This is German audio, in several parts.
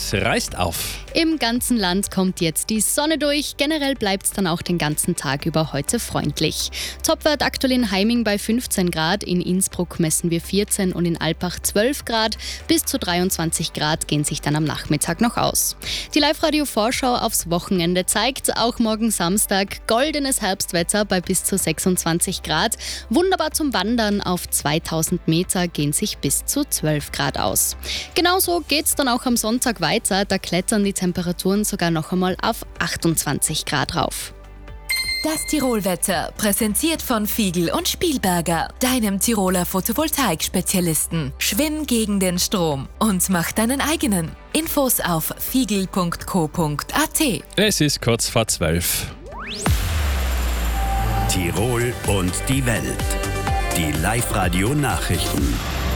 es reißt auf. Im ganzen Land kommt jetzt die Sonne durch. Generell bleibt es dann auch den ganzen Tag über heute freundlich. Topwert aktuell in Heiming bei 15 Grad, in Innsbruck messen wir 14 und in Alpbach 12 Grad. Bis zu 23 Grad gehen sich dann am Nachmittag noch aus. Die Live-Radio-Vorschau aufs Wochenende zeigt auch morgen Samstag goldenes Herbstwetter bei bis zu 26 Grad. Wunderbar zum Wandern, auf 2000 Meter gehen sich bis zu 12 Grad aus. Genauso geht es dann auch am Sonntag weiter, da klettern die Temperaturen sogar noch einmal auf 28 Grad rauf. Das Tirolwetter, präsentiert von Fiegl und Spielberger, deinem Tiroler Photovoltaik-Spezialisten. Schwimm gegen den Strom und mach deinen eigenen. Infos auf fiegl.co.at. Es ist kurz vor 12. Tirol und die Welt. Die Live-Radio-Nachrichten.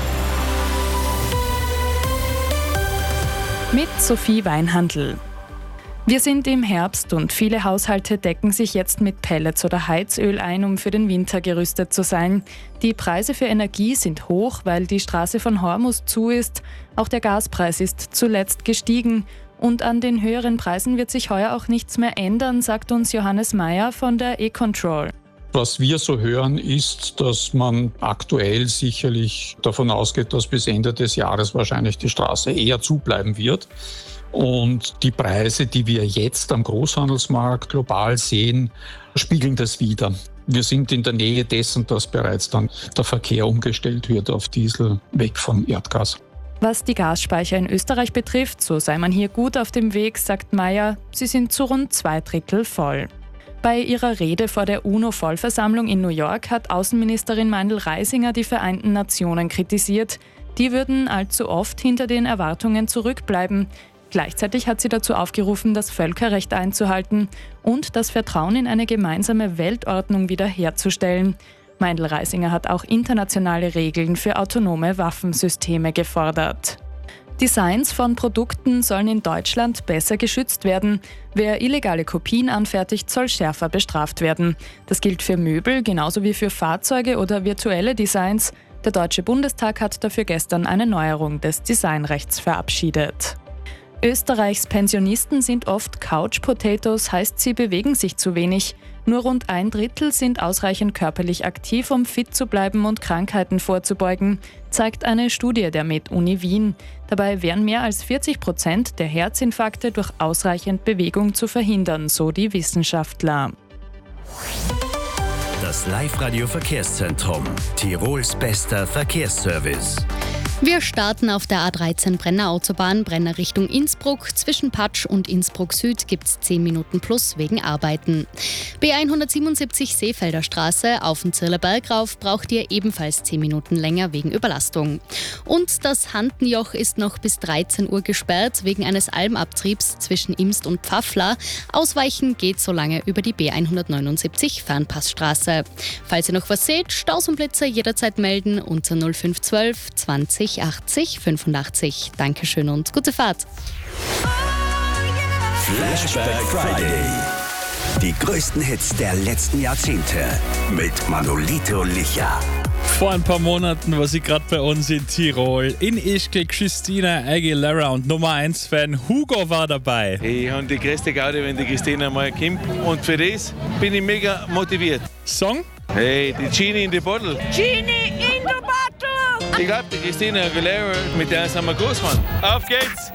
Mit Sophie Weinhandl. Wir sind im Herbst und viele Haushalte decken sich jetzt mit Pellets oder Heizöl ein, um für den Winter gerüstet zu sein. Die Preise für Energie sind hoch, weil die Straße von Hormuz zu ist. Auch der Gaspreis ist zuletzt gestiegen. Und an den höheren Preisen wird sich heuer auch nichts mehr ändern, sagt uns Johannes Meyer von der E-Control. Was wir so hören, ist, dass man aktuell sicherlich davon ausgeht, dass bis Ende des Jahres wahrscheinlich die Straße eher zubleiben wird. Und die Preise, die wir jetzt am Großhandelsmarkt global sehen, spiegeln das wider. Wir sind in der Nähe dessen, dass bereits dann der Verkehr umgestellt wird auf Diesel, weg von Erdgas. Was die Gasspeicher in Österreich betrifft, so sei man hier gut auf dem Weg, sagt Meyer. Sie sind zu rund 2/3 voll. Bei ihrer Rede vor der UNO-Vollversammlung in New York hat Außenministerin Meindl-Reisinger die Vereinten Nationen kritisiert. Die würden allzu oft hinter den Erwartungen zurückbleiben. Gleichzeitig hat sie dazu aufgerufen, das Völkerrecht einzuhalten und das Vertrauen in eine gemeinsame Weltordnung wiederherzustellen. Meindl-Reisinger hat auch internationale Regeln für autonome Waffensysteme gefordert. Designs von Produkten sollen in Deutschland besser geschützt werden. Wer illegale Kopien anfertigt, soll schärfer bestraft werden. Das gilt für Möbel genauso wie für Fahrzeuge oder virtuelle Designs. Der Deutsche Bundestag hat dafür gestern eine Neuerung des Designrechts verabschiedet. Österreichs Pensionisten sind oft Couch-Potatoes, heißt, sie bewegen sich zu wenig. Nur rund 1/3 sind ausreichend körperlich aktiv, um fit zu bleiben und Krankheiten vorzubeugen, zeigt eine Studie der Med-Uni Wien. Dabei wären mehr als 40% der Herzinfarkte durch ausreichend Bewegung zu verhindern, so die Wissenschaftler. Das Live-Radio-Verkehrszentrum. Tirols bester Verkehrsservice. Wir starten auf der A13 Brenner Autobahn, Brenner Richtung Innsbruck. Zwischen Patsch und Innsbruck Süd gibt es 10 Minuten plus wegen Arbeiten. B177 Seefelder Straße auf dem Zirler Berg rauf braucht ihr ebenfalls 10 Minuten länger wegen Überlastung. Und das Handenjoch ist noch bis 13 Uhr gesperrt wegen eines Almabtriebs zwischen Imst und Pfaffler. Ausweichen geht so lange über die B179 Fernpassstraße. Falls ihr noch was seht, Staus und Blitzer jederzeit melden unter 0512 20 80 85. Dankeschön und gute Fahrt. Flashback Friday. Die größten Hits der letzten Jahrzehnte mit Manolito Licha. Vor ein paar Monaten war sie gerade bei uns in Tirol. In Ischgl Christina Aguilera und Nummer 1 Fan Hugo war dabei. Ich habe die größte Gaudi, wenn die Christina mal kommt. Und für das bin ich mega motiviert. Song? Hey, die Genie in the Bottle. Genie in the Bottle! Ich glaube, die Christina Aguilera, mit der sind wir groß geworden. Auf geht's!